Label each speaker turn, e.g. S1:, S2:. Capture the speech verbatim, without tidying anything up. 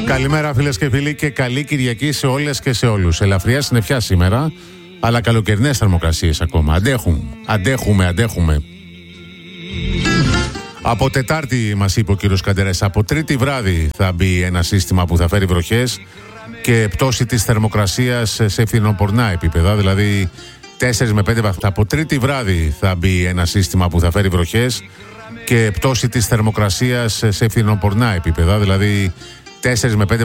S1: Καλημέρα φίλες και φίλοι και καλή Κυριακή σε όλες και σε όλους. Ελαφριά συννεφιά σήμερα, αλλά καλοκαιρινές θερμοκρασίες ακόμα. Αντέχουμε, αντέχουμε, αντέχουμε. Από Τετάρτη μας είπε ο κύριος Καντερές, από Τρίτη βράδυ θα μπει ένα σύστημα που θα φέρει βροχές και πτώση της θερμοκρασίας σε φθινοπορεινά επίπεδα, δηλαδή τέσσερα με πέντε βαθμοί. Από Τρίτη βράδυ θα μπει ένα σύστημα που θα φέρει βροχές και πτώση της θερμοκρασίας σε φθινοπορεινά επίπεδα, δηλαδή τέσσερα με πέντε